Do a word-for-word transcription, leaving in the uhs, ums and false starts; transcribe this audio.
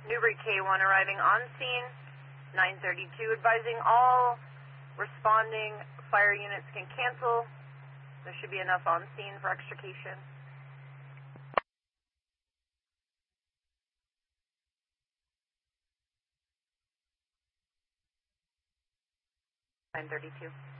Newbury K one arriving on scene, nine thirty-two, advising all responding fire units can cancel. There should be enough on scene for extrication. nine thirty-two.